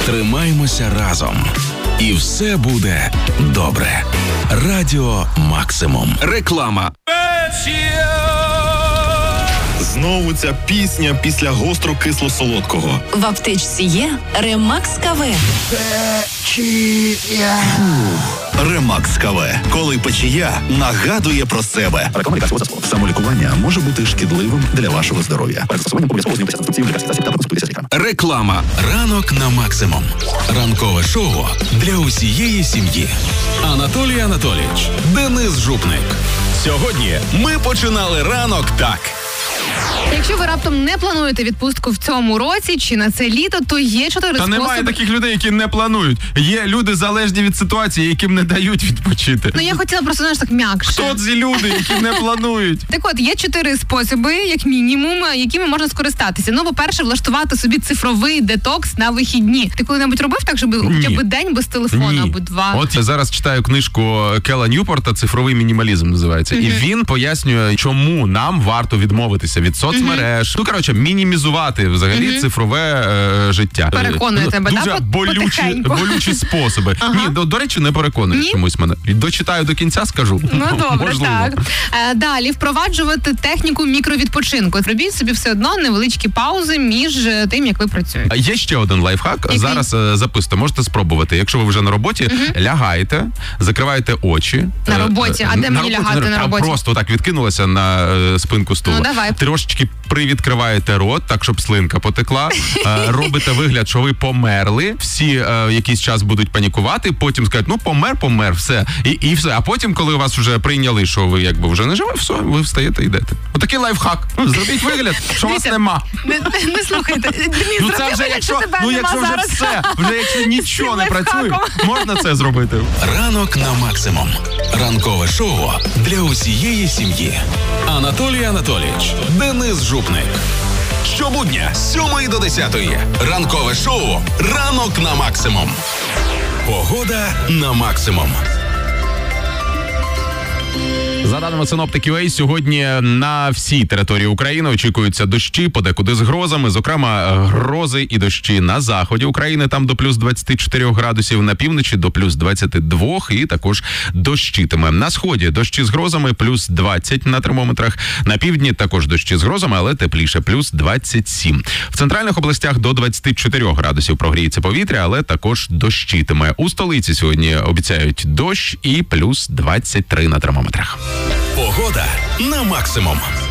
Тримаймося разом. І все буде добре. Радіо Максимум. Реклама. Знову ця пісня після гостро-кисло-солодкого. В аптечці є Ремакс КВ. Ремакс КВ. Коли печія нагадує про себе. Реклама лікарського засобу. Самолікування може бути шкідливим для вашого здоров'я. Перед застосуванням обов'язково знайомтеся з інструкцією лікарських засобів та консультуйтеся з лікарем. Реклама. Ранок на Максимум. Ранкове шоу для усієї сім'ї. Анатолій Анатолійович, Денис Жупник. Сьогодні ми починали ранок так. Якщо ви раптом не плануєте відпустку в цьому році чи на це літо, то є 4 способи. Та немає таких людей, які не планують. Є люди залежні від ситуації, яким не дають відпочити. Ну, я хотіла просто, знаєш, так м'якше. Хто ці люди, які не планують? Так от, є 4 способи, як мінімум, якими можна скористатися. Ну, по-перше, влаштувати собі цифровий детокс на вихідні. Ти коли-небудь робив так, щоб хоча б день без телефону або 2? От я зараз читаю книжку Кела Ньюпорта «Цифровий мінімалізм» називається. І він пояснює, чому нам варто відмовитися від соцмереж. Ну, коротше, мінімізувати взагалі цифрове життя. Переконує тебе, дуже да? болючі способи. Ні, до речі, не переконує чомусь мене. Дочитаю до кінця, скажу. Ну, добре, можливо. так. Далі, впроваджувати техніку мікровідпочинку. Робіть собі все одно невеличкі паузи між тим, як ви працюєте. Є ще один лайфхак. Який? Зараз записуйте, можете спробувати. Якщо ви вже на роботі, лягаєте, закриваєте очі. На роботі? А де мені лягати на роботі? Просто так відкинулася на спинку стула. Ну, давай. Трошечки привідкриваєте рот, так, щоб слинка потекла. Робите вигляд, що ви померли. Всі якийсь час будуть панікувати, потім скажуть, ну помер, все. І все. А потім, коли вас вже прийняли, що ви якби вже не живі, все, ви встаєте і йдете. Отакий лайфхак. Зробіть вигляд, що вас нема. Не слухайте. Ну це вже якщо вже все, вже якщо нічого не працює, можна це зробити. Ранок на Максимум. Ранкове шоу для усієї сім'ї. Анатолій Анатолійович, Денис Жупник. Щобудня з 7 до 10. Ранкове шоу «Ранок на Максимум». Погода на Максимум. За даними синоптиків АІ, сьогодні на всій території України очікуються дощі, подекуди з грозами, зокрема грози і дощі на заході України, там до плюс 24 градусів, на півночі до плюс 22 і також дощитиме. На сході дощі з грозами плюс 20 на термометрах, на півдні також дощі з грозами, але тепліше, плюс 27. В центральних областях до 24 градусів прогріється повітря, але також дощитиме. У столиці сьогодні обіцяють дощ і плюс 23 на термометрах. Погода на Максимум.